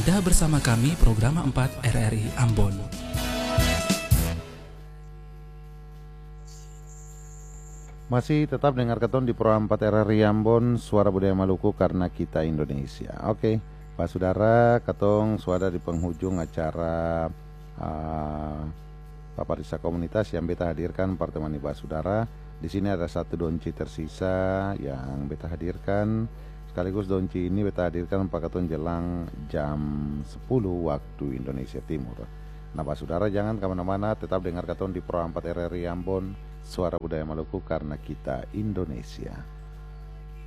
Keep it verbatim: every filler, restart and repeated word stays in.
Anda bersama kami program empat R R I Ambon. Masih tetap dengar keton di program empat R R I Ambon, Suara Budaya Maluku karena kita Indonesia. Oke, Pak Saudara, ketong suara di penghujung acara uh, Paparisa Komunitas yang beta hadirkan pertemuan Pak Saudara. Di sini ada satu donci tersisa yang beta hadirkan. Sekaligus donci ini beta hadirkan Pak Keton jelang jam sepuluh waktu Indonesia Timur. Nah Pak Saudara, jangan kemana-mana, tetap dengar keton di program empat R R I Ambon, Suara Budaya Maluku karena kita Indonesia.